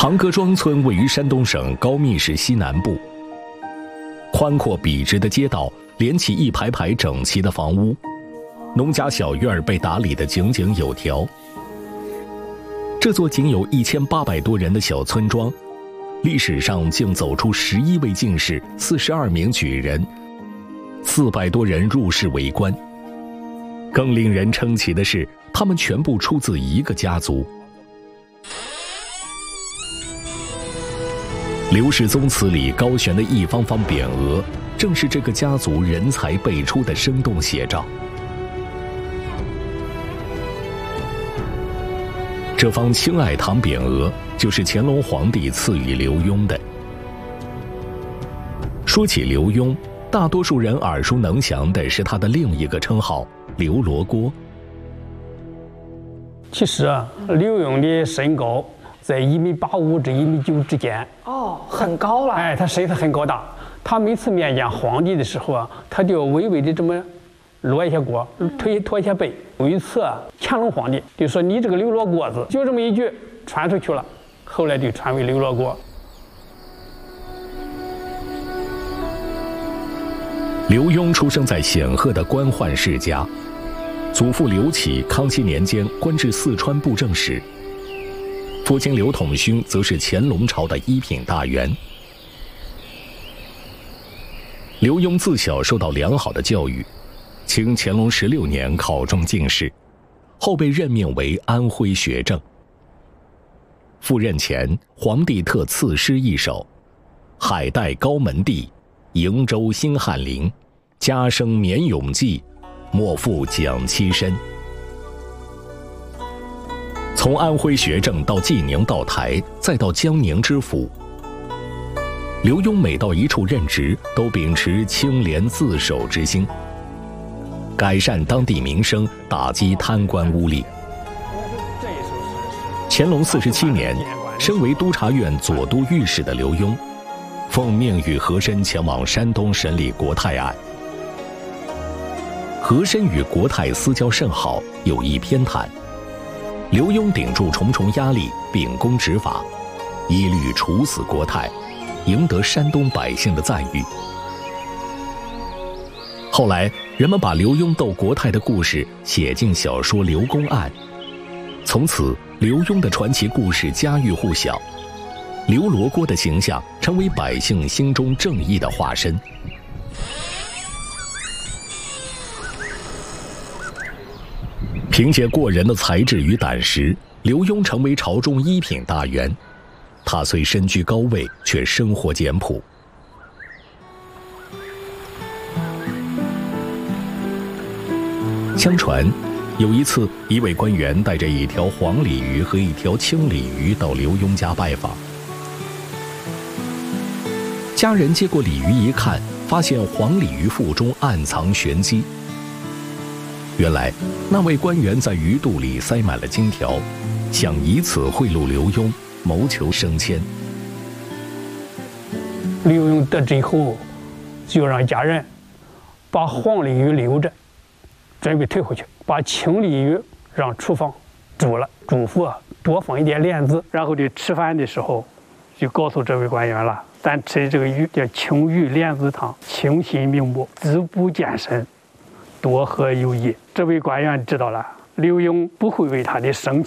庞各庄村位于山东省高密市西南部，宽阔笔直的街道连起一排排整齐的房屋，农家小院被打理得井井有条。这座仅有1800多人的小村庄，历史上竟走出11位进士、42名举人，400多人入仕为官。更令人称奇的是，他们全部出自一个家族。刘氏宗祠里高悬的一方方匾额，正是这个家族人才辈出的生动写照。这方青爱堂匾额就是乾隆皇帝赐予刘墉的。说起刘墉，大多数人耳熟能详的是他的另一个称号刘罗锅。 其实啊，刘墉的身高在1.85米至1.9米之间。 哦，很高了。 哎，他身子很高大。他每次面见皇帝的时候啊，他就微微的这么落一下锅，驼一下背。有一次啊，乾隆皇帝就说：“你这个刘罗锅子，就这么一句传出去了，后来就传为刘罗锅。” 刘墉出生在显赫的官宦世家，祖父刘启康熙年间官至四川布政使，父亲刘统勋则是乾隆朝的一品大员。刘墉自小受到良好的教育，清乾隆16年考中进士，后被任命为安徽学政。赴任前，皇帝特赐诗一首：“海带高门第，瀛洲新翰林，家生绵永记，莫负蒋妻身。”从安徽学政到济宁道台，再到江宁知府，刘墉每到一处任职，都秉持清廉自守之心，改善当地民生，打击贪官污吏。乾隆47年，身为督察院左都御史的刘墉，奉命与和珅前往山东审理国泰案。和珅与国泰私交甚好，有意偏袒。刘墉顶住重重压力，秉公执法，一律处死国泰，赢得山东百姓的赞誉。后来，人们把刘墉斗国泰的故事写进小说《刘公案》，从此，刘墉的传奇故事家喻户晓，刘罗锅的形象成为百姓心中正义的化身。凭借过人的才智与胆识，刘墉成为朝中一品大员。他虽身居高位，却生活简朴。相传，有一次，一位官员带着一条黄鲤鱼和一条青鲤鱼到刘墉家拜访。家人接过鲤鱼一看，发现黄鲤鱼腹中暗藏玄机。原来，那位官员在鱼肚里塞满了金条，想以此贿赂刘墉，谋求升迁。 刘墉得知以后，就让家人把黄鲤鱼留着，准备退回去，把青鲤鱼让厨房煮了，嘱咐多放一点莲子，然后就吃饭的时候，就告诉这位官员了：咱吃这个鱼叫青鱼莲子汤，清心明目，滋补健身，多喝有益。这位官员知道了，刘墉不会为他的升